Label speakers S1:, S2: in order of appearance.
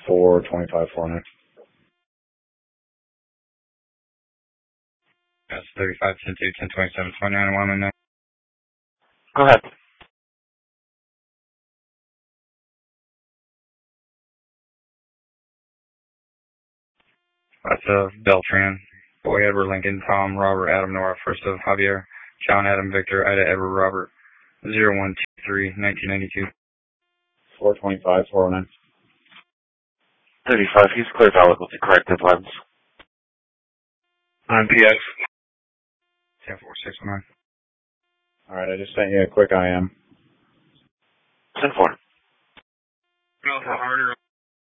S1: 425, 400.
S2: That's 35, 10 2, 10 27, 29, 1 minute.
S3: Go ahead.
S2: That's Beltran. Boy, Edward, Lincoln, Tom, Robert, Adam, Nora, first of Javier, John, Adam, Victor, Ida, Edward, Robert, 0123, 1992.
S1: 425, 409.
S3: 35, he's clear valid with the corrected lens.
S2: On PX. 10469.
S1: Alright, I just sent you a quick IM.
S3: 10-4.
S2: Alpha Harder.